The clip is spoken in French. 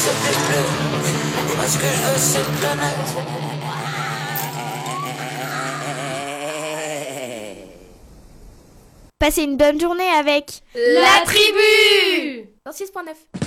c'est plus bleu. Moi ce que je veux c'est une planète. Passez une bonne journée avec La tribu dans 6.9.